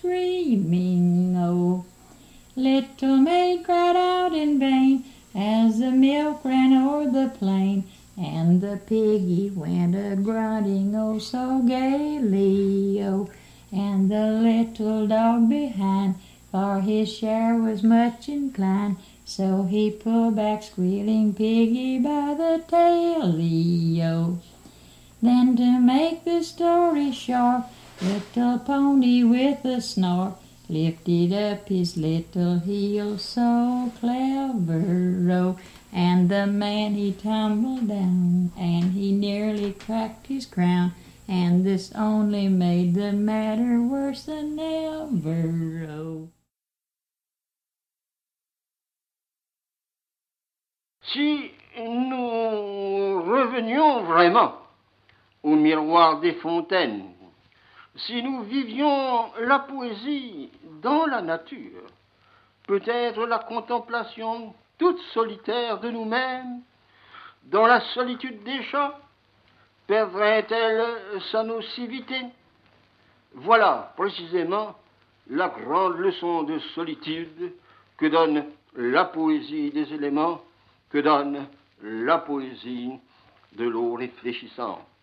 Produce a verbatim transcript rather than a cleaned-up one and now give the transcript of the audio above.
screaming, oh. Little maid cried out in vain as the milk ran o'er the plain, and the piggy went a-grunting, oh, so gaily, oh. And the little dog behind, for his share was much inclined, so he pulled back squealing piggy by the tail, oh. Then to make the story short, little pony with a snort lifted up his little heels so clever, oh. And the man he tumbled down, and he nearly cracked his crown, and this only made the matter worse than ever, oh. Si nous revenions vraiment au miroir des fontaines, si nous vivions la poésie dans la nature, peut-être la contemplation toute solitaire de nous-mêmes, dans la solitude des champs, perdrait-elle sa nocivité? Voilà précisément la grande leçon de solitude que donne la poésie des éléments, que donne la poésie de l'eau réfléchissante.